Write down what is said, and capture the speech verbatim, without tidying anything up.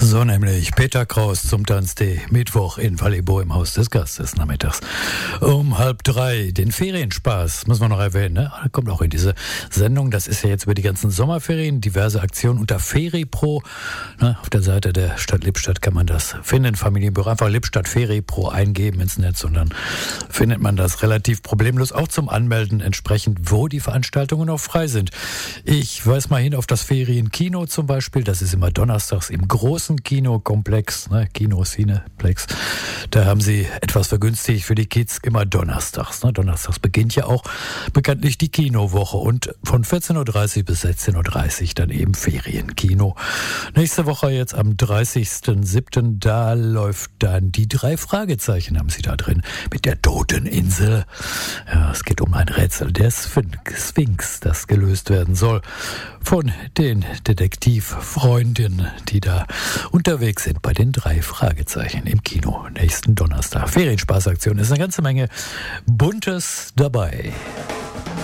So nämlich Peter Kraus zum Tanztee, Mittwoch in Valleybro im Haus des Gastes nachmittags. Um halb drei, den Ferienspaß, muss man noch erwähnen, ne? Kommt auch in diese Sendung, das ist ja jetzt über die ganzen Sommerferien, diverse Aktionen unter FeriPro. Ne? Auf der Seite der Stadt Lippstadt kann man das finden, Familienbüro, einfach Lippstadt FeriPro eingeben ins Netz und dann findet man das relativ problemlos, auch zum Anmelden entsprechend, wo die Veranstaltungen noch frei sind. Ich weise mal hin auf das Ferienkino zum Beispiel, das ist immer donnerstags im großen Kinokomplex, ne, Kino Cineplex. Da haben sie etwas vergünstigt für die Kids immer donnerstags. Ne? Donnerstags beginnt ja auch bekanntlich die Kinowoche und von vierzehn Uhr dreißig bis sechzehn Uhr dreißig dann eben Ferienkino. Nächste Woche jetzt am dreißigsten siebten da läuft dann die drei Fragezeichen, haben sie da drin, mit der Toteninsel. Ja, es geht um ein Rätsel der Sphinx, das gelöst werden soll von den Detektivfreunden, die da unterwegs sind bei den drei Fragezeichen im Kino nächsten Donnerstag. Ferienspaßaktion ist eine ganze Menge Buntes dabei.